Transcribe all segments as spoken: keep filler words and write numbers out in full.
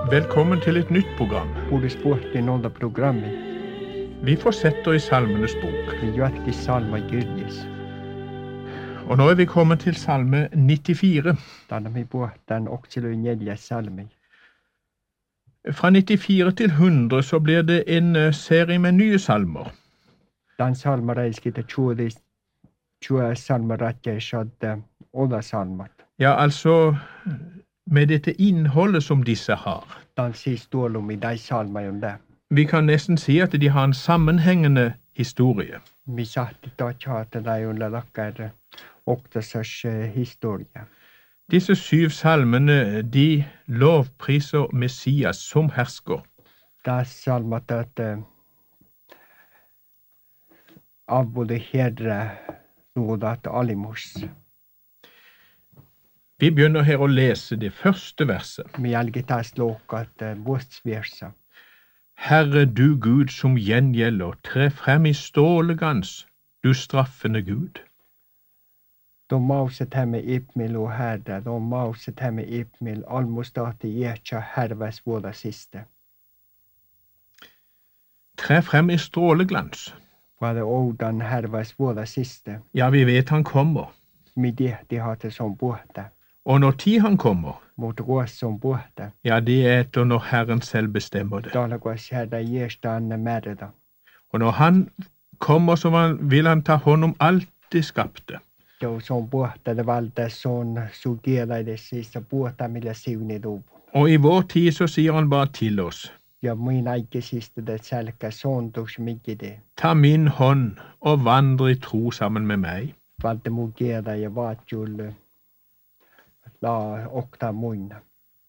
Velkommen til et nytt program. Puhuis puhuttiin noilta programmi. Vi fortsetter i Salmenes bok. Vi jatki salma kirjes. Og nå er vi kommet til salme nittifire. Tänne me puhutaan oksilui neljäs salmi. Fra nittifire til hundre så blir det en serie med nye salmer. Tän salma reiskitä tjuudis, tjue salma ratjeisad oda salmat. Ja, altså med dette innholdet som disse har. Tän siis tuolumi dai salma on det. Vi kan nesten si at de har en sammenhengende historie. Mi sahti taatjaata dai on lakkar oktasas historia. Disse syv salmene, de lovpriser Messias som hersker. Tässä salmat att avbode herre nuodat alimus. Vi begynner her å lese det første verset. Mi jälkitäs loukat vuostsviersa. Herre, du Gud som gjengjelder, tre frem i stålegans, du straffende Gud. De mauset hemme ipmil og herre, de mauset hemme ipmil, almostati ietja herves vuoda siste. Tre frem i stråleglans. Vad oudan herves vuoda siste. Ja, vi vet han kommer. Mi dehti hate som puhta. Og når tid han kommer, Mot ruos som puhta. ja, det er etter når Herren selv bestemmer det. Talakuas herra iesta anne märda. Og når han kommer, så vil han ta hånd om alt det skapte. Jo som puhta det valta son sugielaides sista puhta millä siuni luvun. Og i vår tid så sier han bare til oss, Ja min aike siste det selkä sontus mikide. ta min hånd og vandre i tro sammen med meg. Valta mugiela ja vaatjul la okta muina.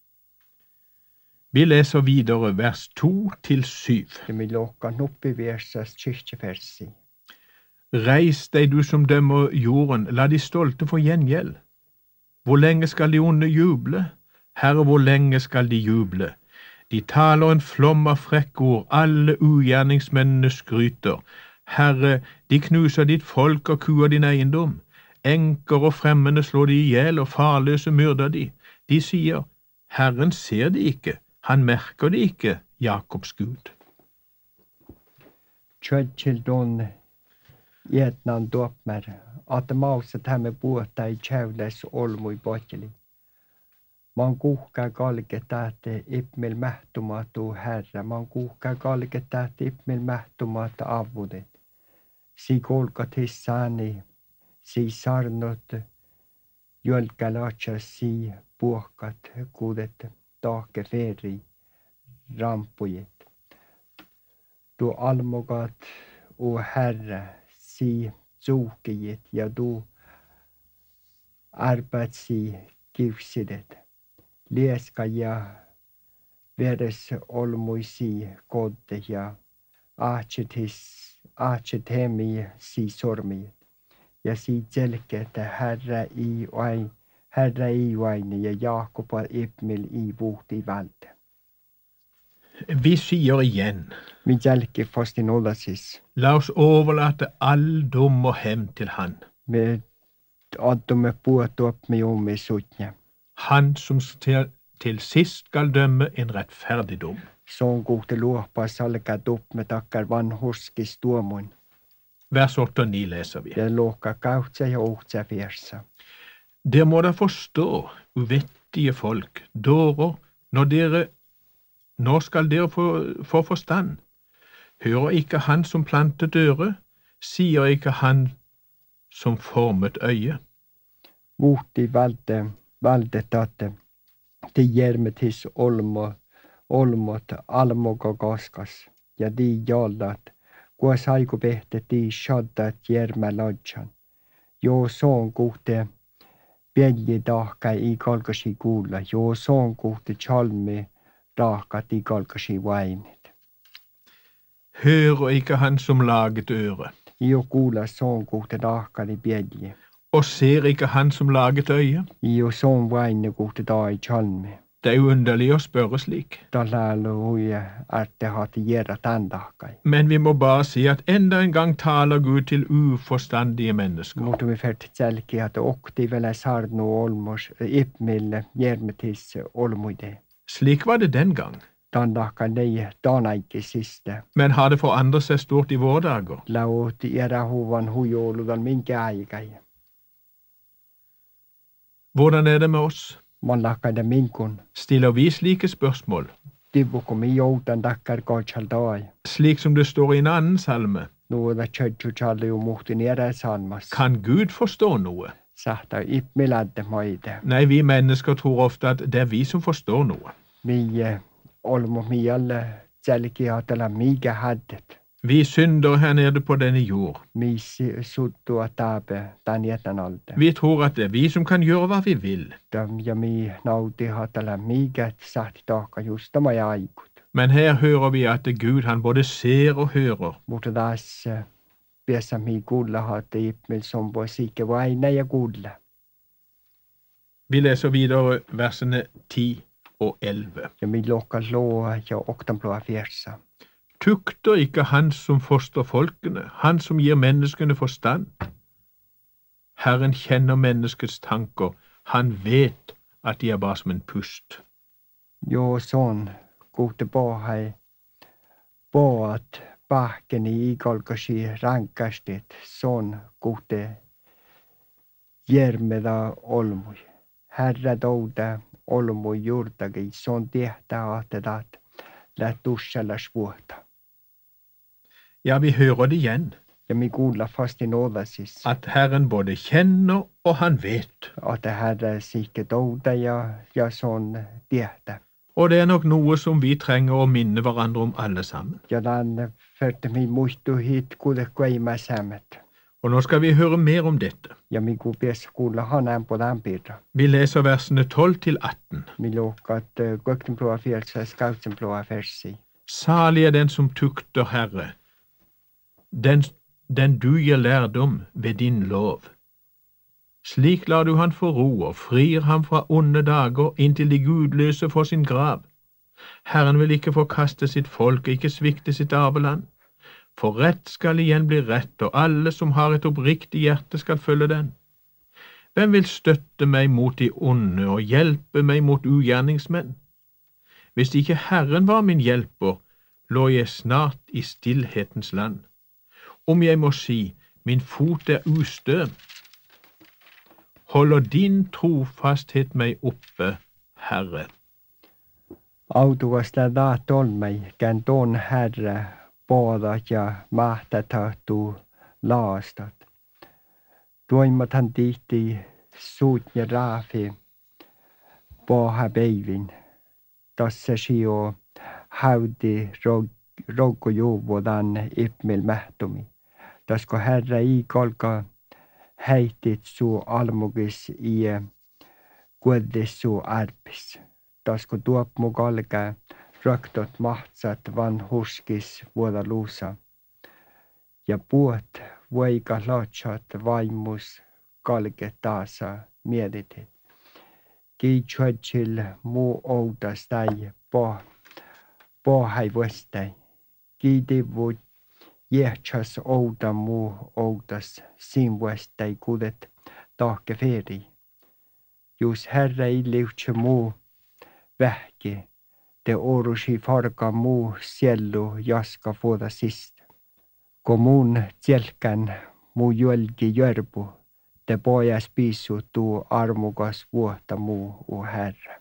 Vi leser videre vers to til syv. Ja mi lokka nuppi viersas kyrkjefersi. Reis deg, du som dømmer jorden, la de stolte få gjengjeld. Hvor lenge skal de onde juble? Herre, hvor lenge skal de juble? De taler en flom av frekkord, alle ugjerningsmennene skryter. Herre, de knuser ditt folk og kuer din eiendom. Enker og fremmede slår de ihjel, og farløse myrder de. De sier, Herren ser de ikke, han merker de ikke, Jakobs Gud. Tjöldkildon Vietnan dopmer, at mauset hemme puhta i tjävles olmui potjeli. Man kuhka kalke tähte ipmil mähtumatu herra, man kuhka kalke tähte ipmil mähtumata avudet. Si kolkat hissani, si sarnot, jölkälatsas si puhkat kuudet tahke feri rampujet. Du almogat o herra, si tsuukijit ja du arbetsi kivsidet. Lieska ja veres olmuisi kodde ja aatset hemi si sormiet. Ja si selkeätä herra i vain, herra i vain ja Jakoba ipmil i vuhti valde. Vi sier igjen, Mi jälki fostin olasis. la oss overlate all dom og hevn til han. Me addumme puhtu opmi ummi sutja. Han som til, til sist skal dømme en rettferdig dom. Son kuhti luopa salka duppe takkar vanhuskis tuomun. Vers åtte og ni leser vi. Ja luokka kautsa ja uhtsa fiersa. Dere må da forstå, uvettige folk, dårer, når dere, nå skal dere få, få forstand. Hører ikke han som plantet øre, sier ikke han som formet øye. Vuhti valde, valde tatte. Ti järmetis olmo, olmot almoga kaskas. Ja di jaldat. Kuas haiku pehte ti shaddat järmä lodjan. Jo soon kuhte pelji tahka i kalkasi kuulla. Jo soon kuhte chalmi tahkat i kalkasi vainit. Hører ikke han som laget øre, Jo kuulla soon kuhte tahkani pelji. og ser ikke han som laget øye. Jo soon vainne kuhte tai chalmi. Det er underlig å spørre slik. Tällä huija ärte hati järra tändahkai. Men vi må bare si at enda en gang taler Gud til uforstandige mennesker. Mutta me färt jälki, että okti vielä sarnu olmos ipmille järmetis olmuide. Slik var det den gang. Dan lakkan nei daanaikki siste. Men har det forandret seg stort i våre dager? Laut iära huvan hujouludan minkä aikai. Hvordan er det med oss? Man lakkan da minkun. Stiller vi slike spørsmål? Tivuko mi joutan takkar kotsaldai. Slik som det står i en annen salme. Nuoda tjötju challiu muhtin iära salmas. Kan Gud forstå noe? Sahta ipmiladde maide. Nei, vi mennesker tror ofte at det er vi som forstår noe. Mi olmo mi alle tjälkiatella mikä haddet. Vi synder her nede på denne jord. Mi suttua tape tan jätän alde. Vi tror at det er vi som kan gjøre hva vi vil. Dam ja mi nauti hatella mikä sahti taakka justama ja aikut. Men her hører vi at Gud han både ser og hører. Mutta taas piessä mi kuulla hatte ipmil som voi sikke vaina ja kuulla. Vi leser videre versene ti og elleve. Ja mi lokka loa ja oktanblåa fjersa. Tukter ikke han som foster folkene, han som gir menneskene forstand. Herren kjenner menneskets tanker, han vet at de er bare som en pust. Jo, sånn, gode båhei, båat bakken i ikolkasi rankastit, sånn gode järmeda olmui. Herra touda olmui juurtagi, sånn tehtä ahtetat, läht ussallas vuota. Ja, vi hører det igjen. Ja mi kuulla fast i nådasis. At Herren både kjenner og han vet. At Herre sikke touda ja, ja sånn tehtä. Og det er nok noe som vi trenger å minne hverandre om alle sammen. Ja den førte mi muistu hit kuule kuima sämmet. Og nå skal vi høre mer om dette. Ja mi ku pies kuulla hanen på den pirra. Vi leser versene tolv til atten. Mi luokat köktenblåa fjälsa skautsenblåa versi. Salig er den som tukter Herre, den, den du gir lærdom ved din lov. Slik lar du han få ro og frir ham fra onde dager inntil de gudløse får sin grav. Herren vil ikke forkaste sitt folk, ikke svikte sitt arveland. For rett skal igjen bli rett, og alle som har et oppriktig hjerte skal følge den. Hvem vil støtte meg mot de onde og hjelpe meg mot ugjerningsmenn? Hvis ikke Herren var min hjelper, lå jeg snart i stillhetens land. Om jeg må si, min fot er ustø, holder din trofasthet meg oppe, Herre. Autuasta taat on mei, kän ton Herre poodat ja mahtatahtuu laastat. Tuimmathan tihti suutni raafi pooha peivin. Tässä sio häyti roukko juuvudan ipmil mähtumi. Tasko Herre i kolka heitit suu almugis i kueddis suu arpis. Tasko tuop mu kalke röktot mahtsat van huskis vuoda luusa. Ja puot voika lotsat vaimus kalke taasa mietitit. Kiitsuatsil muu outas tai po, pohai vuostai. Kiitivut jehtsas outa muu outas siin vuostai kudet tahke feri. Jus Herre ei liuhtse muu vähki. Te orusi farka muu siellu jaska vuoda sist. Ko mun tjelkän muu jölki jörpu. Te pojas pisu tuu armukas vuotta muu u Herre.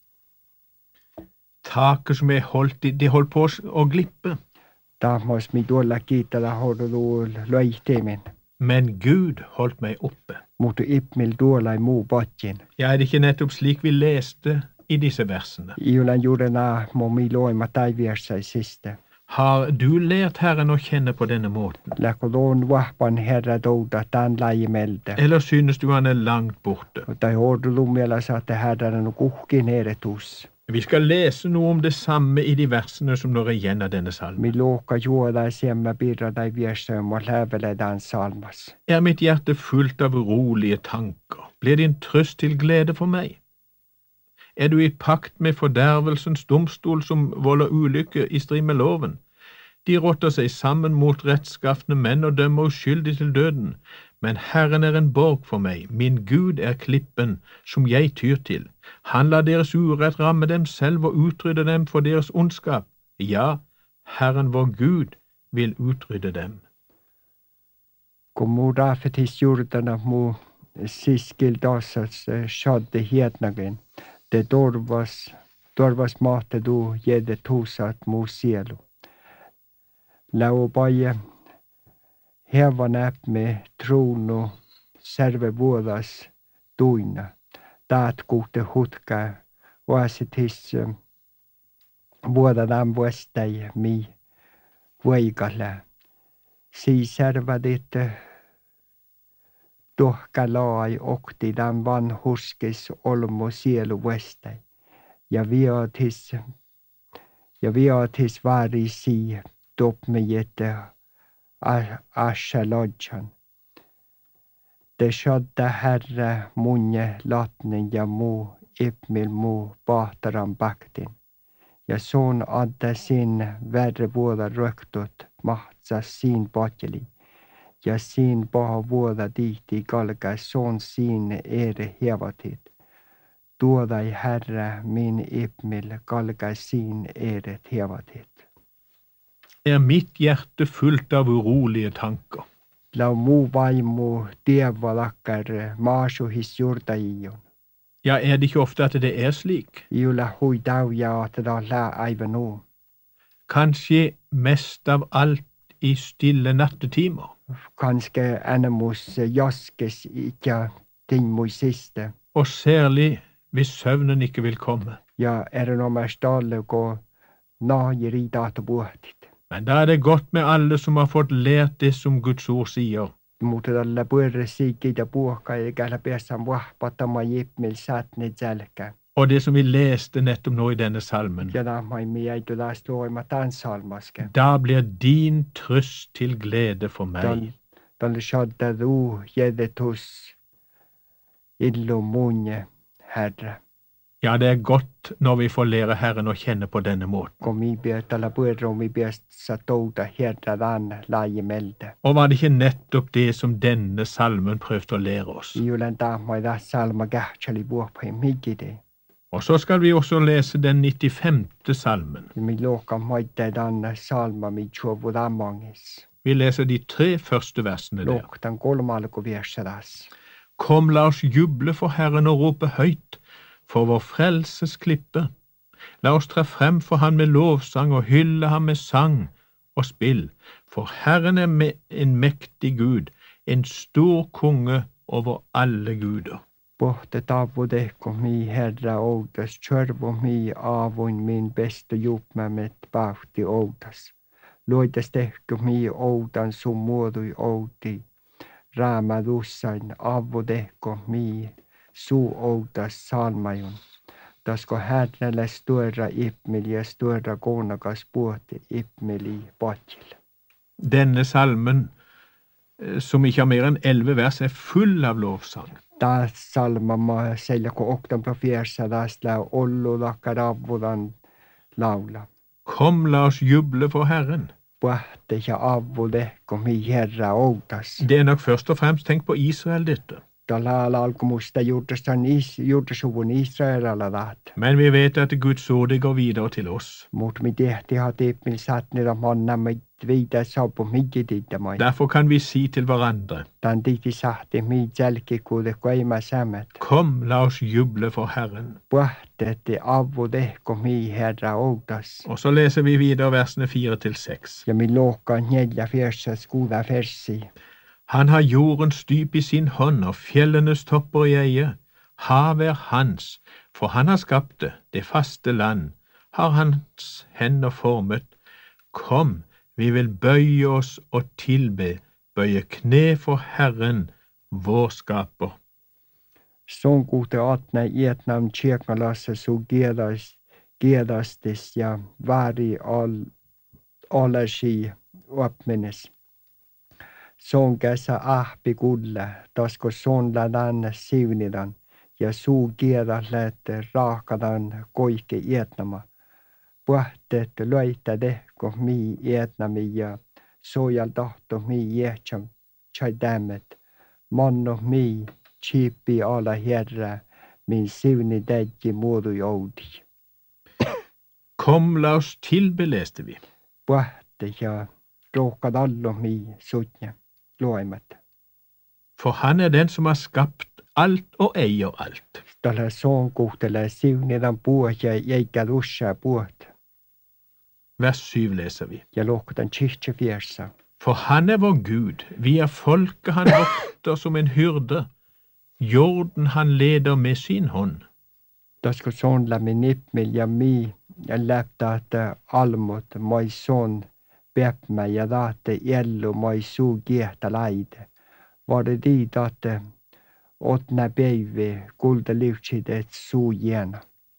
Taket som er holdt, de holdt på å glippe. Tahmos mi tuolla kiittää hoiduu löihtimin. Men Gud holdt meg oppe. Mutta ipmil tuolla ei muu potjin. Ja, er det ikke nettopp slik vi leste i disse versene? Iulan juurena mo mi loima taiviassa siste. Har du lært Herren å kjenne på denne måten? Läkko loon vahpan Herra touda tämän lajimelde. Eller synes du han er langt borte? Tai hoiduu mielessä, että Herran on kuhkin eretus. Vi skal lese noe om det samme i de versene som når igjen av denne salmen. Mi luokka juoda siemmä pirra tai viessä mo läveledään salmas. Er mitt hjerte fullt av rolige tanker? Blir din trøst til glede for meg? Er du i pakt med fordervelsens domstol som volder ulykke i strid med loven? De rotter seg sammen mot rettskaffende menn og dømmer uskyldig til døden, Men Herren er en borg for meg, min Gud er klippen som jeg tyr til. Han lar deres urett ramme dem selv og utrydde dem for deres ondskap. Ja, Herren vår Gud vil utrydde dem. Kun muu rahvetis jordana muu siskildasas shadde hietnagen, te torvas, torvas mahte tuu jede tuusat muu sielu. Lau paie heva näpme truunu serve vuodas tuina, taat kuhte hutka oasitis vuodadan vuostai mi võigale. Siis servadit tuhka laai okti tämän vanhuskis olmu sielu vuostai. Ja viatis, ja viatis varisi topmejete asja lodjan. Te shadda herre munje latnen ja muu ipmil muu pahtaran paktin. Ja soon adda sin verre vuoda röktut mahtsas siin patjeli. Ja siin paha vuoda tihti kalgas soon siin ere hevatit. Tuodai herre min ipmil kalgas siin eret hevatit. Er mitt hjerte fullt av urolige tanker. Lau muu vaimu tievalakkar maasuhis jordaion. Ja, er det ikke ofte at det er slik? Iulla huidauja at da la aivanu. Kanskje mest av alt i stille nattetimer. Kanske enemus jaskes ikke tingmui siste. Og særlig hvis søvnen ikke vil komme. Ja erinomas dalle gå najeri data puhtit. Men da er det godt med alle som har fått lært det som Guds ord sier. Mutta tällä puolesiikkiitä puhkaa eikä läpiässään vahpatama jipmil satnit jälkeen. Og det som vi leste nettopp nå i denne salmen. Ja nämä mi ei tule luoima tämän salmasken. Da blir din trøst til glede for meg. Tällä shadda du jedetus illu munje, Herre. Ja, det er godt når vi får lære Herren å kjenne på denne måten. Kun mi bia tällä puolella mi biässä touta Herre dan laajemelde. Og var det ikke nettopp det som denne salmen prøvde å lære oss? Iulen tahmai tässä salma kähtseli puhpai migide. Og så skal vi også lese den nittifemte salmen. Mi luokka maitte dan salma mi tjuovu damangis. Vi leser de tre første versene der. Luoktan kolmalku viersadas. Kom, la oss juble for Herren og rope høyt, for vår frelses klippe. La oss tre frem for han med lovsang og hylle ham med sang og spill. For Herren er me en mektig Gud, en stor konge over alle guder. Pohte tavudehko mi Herra outas, tjörvo mi aavuin min beste jupmämet pauhti outas. Luitas tehkö mi outan sun muodui outi. Raamadussain avudehko mi suu outas salmajun. Tasko Herrelle stora ipmil ja stora konakas puhti ipmili patjil. Denne salmen, som ikke har mer enn elleve vers, er full av lovsang. Taas salma ma selja ko oktan profiersa taas lau ollu lakkar avudan laula. Kom, la oss juble for Herren. Puhte ja avudehko mi Herra outas. Det er nok først og fremst tenkt på Israel dette. Tällä alkumusta juurtastaan is, juurtasuvun Israelalla taht. Men vi vet at Guds ord det går videre til oss. Mut mi tehti ha tippil satnida manna mit viida saapu mikidittämai. Derfor kan vi si til hverandre. Tän tihti sahti mi jälkikuude koima sämät. Kom, la oss juble for Herren. Puhtete avudehko mi Herra outas. Og så leser vi videre versene fire til seks. Ja mi luokka neljä fiersas kuuda versi. Han har jordens dyp i sin hånd og fjellenes topper i eie. Havet er hans, for han har skapt det, det faste land, har hans hender formet. Kom, vi vil bøye oss og tilbe, bøye kne for Herren, vår skaper. Son kuute atne Vietnam tjekalassa su kiedas, kiedastis ja väri al, alersi opmenes. Son käsä ahpi kulle, tasko son lädän siunidan, ja suu kiedas lähte raakadan koike Vietnama. Puhtet löitä tehko mi Vietnami ja sojal tahto mi Vietnam chai dämmet. Manno mi, chipi alla Herre, min sivni deggi modu joudi. Kom, la oss tilbe, leste vi. Puhte ja råkad allo mi sutne, loimet. For han er den som har skapt alt og eier alt. Tällä sonkuhtele sivni dan puhja eikä lussa puht. Vers syv leser vi. Ja lohkotan chiche fiersa. For han er vår Gud, vi er folket han vokter som en hyrde. Jorden han leder med sin hånd. Tasko sonla mi nippmil ja mi ja läptä että almut moi son peppmä ja daatte jellu moi suu kiehtä laide. Var det att åtna päivi kulta livtsid et suu jena.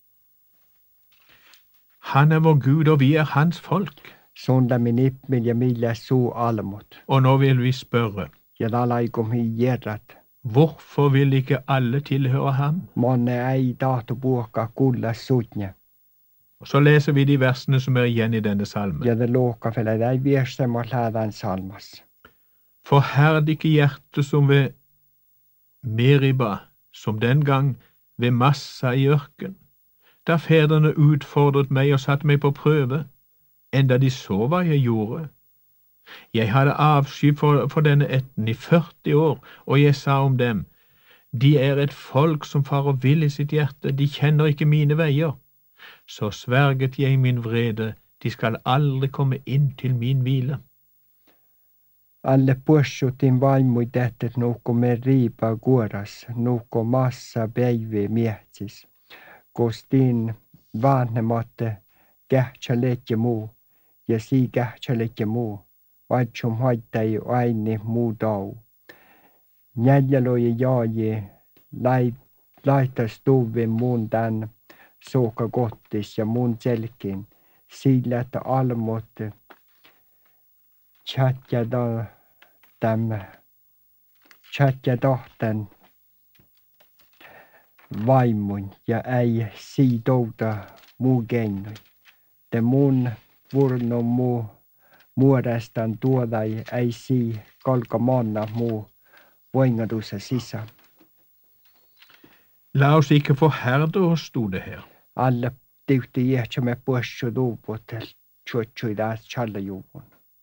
Han er vår Gud, og vi er hans folk. Sonla mi nippmil ja millä suu almut. Og nå vil vi spørre, Ja dalaikum hi jerrat. hvorfor vil ikke alle tilhøre ham? Manne ei tahto puhka kulla sutne. Og så leser vi de versene som er igjen i denne salmen. Ja det låka fele ei vierstämma lädan salmas. Forherdige hjerte som ved Meriba, som den gang ved Massa i ørken, da fedrene utfordret meg og satte meg på prøve, enda de så hva jeg gjorde. Jeg hadde avsky for, for denne etten i førti år, og jeg sa om dem, de er et folk som farer vill i sitt hjerte, de kjenner ikke mine veier. Så sverget jeg min vrede, de skal aldri komme inn til min hvile. Alle puossutin vaimui tehtet nuukko me riipa kuoras, nuukko massa päivi miehtis. Kostiin vaanematte kähtsä letje muu, ja sii kähtsä letje muu. Vaitsum haittai aini muu tau. Njäljeloje jaaji laitas tuuvin muun tän suuka kottis ja muun selkin. Sillä, että almut tjatja da täm tjatja tahten vaimun ja ei siitouta muu keinoi. Te mun vurno muu muodestaan tuodai ei sii kalka manna muu voingadussa sisä. La oss ikke forherde oss, stod det her. Alle tyhti jähtsämme puossu tuupotel tjuotsui taas tjallajuvun.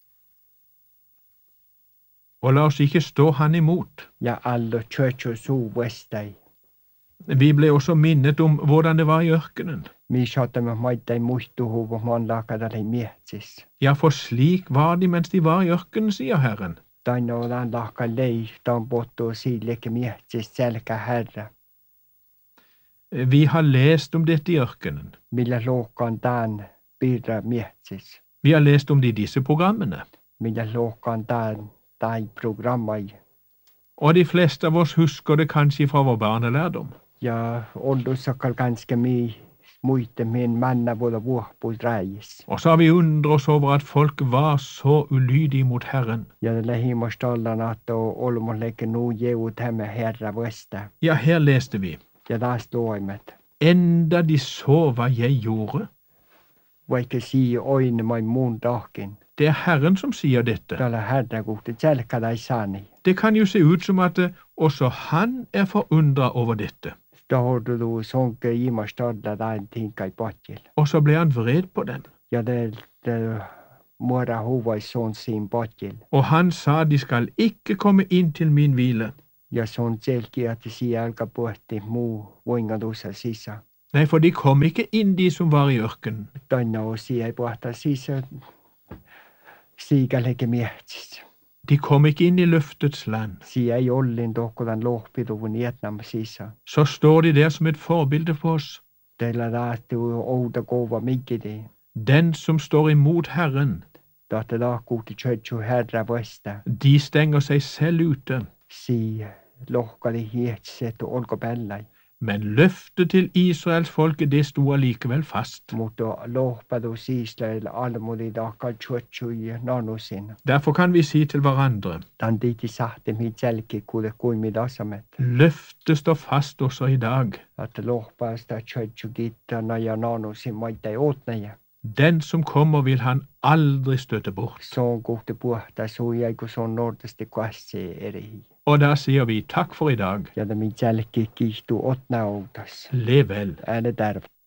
Og la oss ikke stå han imot. Ja alle tjuotsu suu vestai. Vi ble også minnet om hvordan det var i ørkenen. Mi saatamme maittai muistuhuvu maan laakadalei mietsis. Ja, for slik var de mens de var i ørkenen, sier Herren. Taino on laaka lei, taun pottuu siilleke mietsis selkä herra. Vi har lest om dette i ørkenen. Millä luokkaan tän piirrä mietsis. Vi har lest om det i disse programmene. Millä luokkaan tän tai programmai. Og de fleste av oss husker det kanskje fra vår barnelærdom. Ja ollussakal ganske mi muite min manna både vuohpui räis. Og så har vi undret oss over at folk var så ulydige mot Herren. Ja det lähimostallan att olmo leke nu jeut hemme herra vesta. Ja, her leste vi. Ja taas loimet. Enda de så hva jeg gjorde. Vaikka sii oin mai muun tahkin. Det er Herren som sier dette. Tällä herra kuhti selkädai sani. Det kan jo se ut som at også han er forundret over dette. Tahordu du sonke imastalla tain tinkai potjil. Og så ble han vred på dem. Ja det, det muora huvais son siin potjil. Og han sa de skal ikke komme inn til min hvile. Ja son selkiäti sii alka pohti muu voingadussa sisä. Nei, for de kom ikke inn de som var i ørkenen. Taino sii ei pohta sisä siikäleke mietsis. De kom ikke inn i løftets land. Sii ei ollin tohkodan lohpiduvun Vietnam sisä. Så står de der som et forbilde for oss. Teillä tahti outa kova mikidi. Den som står imot Herren, Tahti lahkuuti tjötsu herra vesta. de stenger seg selv ute. Sii lohkali hietset olko pällai. Men løftet til Israels folke, det sto allikevel fast. Mutta lohpadu siisläil almuli tahkal tjötsui nanusin. Derfor kan vi si til hverandre, Tan tiiti sahti mit selki kuule kuimi tasamet. løftet står fast også i dag. Että lohpaasta tjötsu kittana ja nanusin maittai ootneja. Den som kommer vil han aldri støte bort. Se on kohti puhta suijai, kun se on nordasti kasse eri. Og da sier vi takk for i dag. Ja tämä jälkeen kiihtuu otna outas. Lev vel. Ääne tärv.